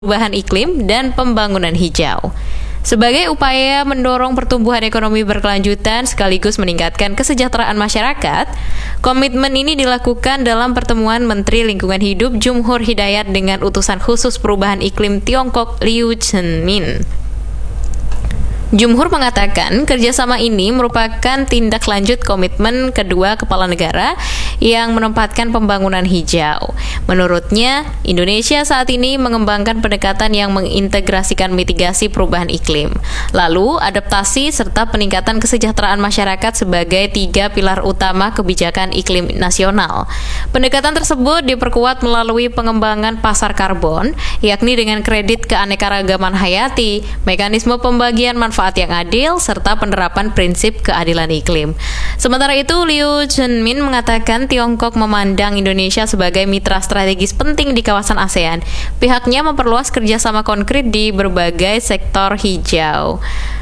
perubahan iklim dan pembangunan hijau. Sebagai upaya mendorong pertumbuhan ekonomi berkelanjutan sekaligus meningkatkan kesejahteraan masyarakat, komitmen ini dilakukan dalam pertemuan Menteri Lingkungan Hidup Jumhur Hidayat dengan utusan khusus perubahan iklim Tiongkok Liu Zhenmin. Jumhur mengatakan kerjasama ini merupakan tindak lanjut komitmen kedua kepala negara yang menempatkan pembangunan hijau. Menurutnya, Indonesia saat ini mengembangkan pendekatan yang mengintegrasikan mitigasi perubahan iklim, lalu adaptasi serta peningkatan kesejahteraan masyarakat sebagai 3 pilar utama kebijakan iklim nasional. Pendekatan tersebut diperkuat melalui pengembangan pasar karbon, yakni dengan kredit keanekaragaman hayati, mekanisme pembagian manfaat yang adil, serta penerapan prinsip keadilan iklim. Sementara itu, Liu Zhenmin mengatakan Tiongkok memandang Indonesia sebagai mitra strategis penting di kawasan ASEAN. Pihaknya memperluas kerjasama konkret di berbagai sektor hijau,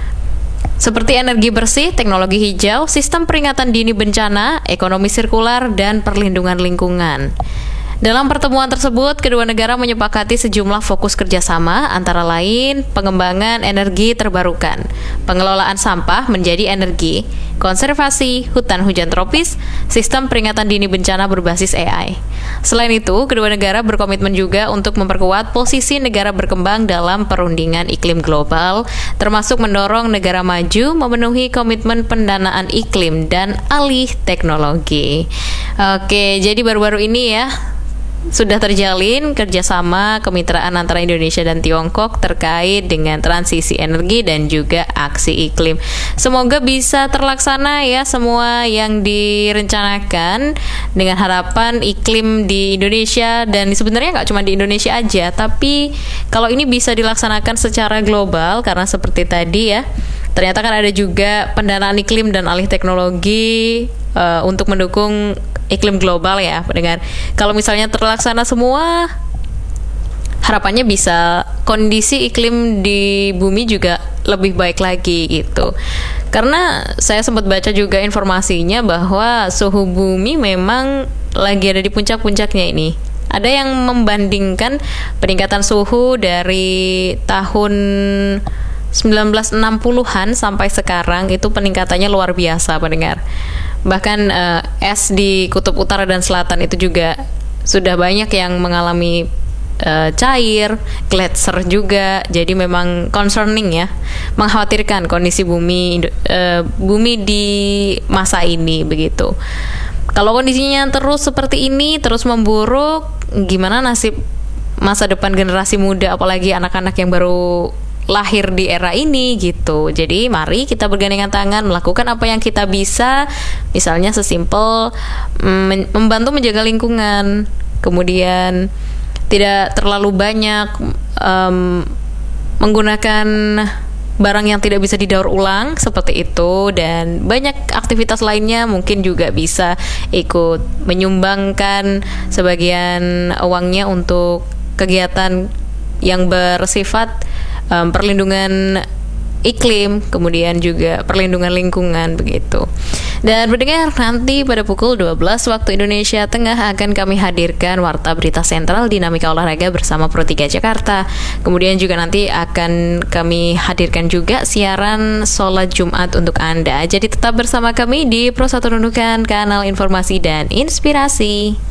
seperti energi bersih, teknologi hijau, sistem peringatan dini bencana, ekonomi sirkular, dan perlindungan lingkungan. Dalam pertemuan tersebut, kedua negara menyepakati sejumlah fokus kerjasama, antara lain pengembangan energi terbarukan, pengelolaan sampah menjadi energi, konservasi hutan hujan tropis, sistem peringatan dini bencana berbasis AI. Selain itu, kedua negara berkomitmen juga untuk memperkuat posisi negara berkembang dalam perundingan iklim global, termasuk mendorong negara maju memenuhi komitmen pendanaan iklim dan alih teknologi. Oke, jadi baru-baru ini ya, sudah terjalin kerjasama kemitraan antara Indonesia dan Tiongkok terkait dengan transisi energi dan juga aksi iklim. Semoga bisa terlaksana ya semua yang direncanakan, dengan harapan iklim di Indonesia, dan sebenarnya nggak cuma di Indonesia aja, tapi kalau ini bisa dilaksanakan secara global, karena seperti tadi ya, ternyata kan ada juga pendanaan iklim dan alih teknologi untuk mendukung iklim global ya pendengar. Kalau misalnya terlaksana semua, harapannya bisa kondisi iklim di bumi juga lebih baik lagi gitu. Karena saya sempat baca juga informasinya bahwa suhu bumi memang lagi ada di puncak-puncaknya ini. Ada yang membandingkan peningkatan suhu dari tahun 1960-an sampai sekarang itu peningkatannya luar biasa pendengar. Bahkan es di kutub utara dan selatan itu juga sudah banyak yang mengalami cair, gletser juga. Jadi memang concerning ya, mengkhawatirkan kondisi bumi di masa ini begitu. Kalau kondisinya terus seperti ini, terus memburuk, gimana nasib masa depan generasi muda, apalagi anak-anak yang baru lahir di era ini gitu. Jadi mari kita bergandengan tangan melakukan apa yang kita bisa, misalnya sesimpel membantu menjaga lingkungan, kemudian tidak terlalu banyak menggunakan barang yang tidak bisa didaur ulang seperti itu, dan banyak aktivitas lainnya. Mungkin juga bisa ikut menyumbangkan sebagian uangnya untuk kegiatan yang bersifat perlindungan iklim, kemudian juga perlindungan lingkungan begitu. Dan pendengar, nanti pada pukul 12 waktu Indonesia Tengah akan kami hadirkan Warta Berita Sentral Dinamika Olahraga bersama Pro3 Jakarta. Kemudian juga nanti akan kami hadirkan juga siaran sholat Jumat untuk Anda. Jadi tetap bersama kami di Pro 1 Nunukan, kanal informasi dan inspirasi.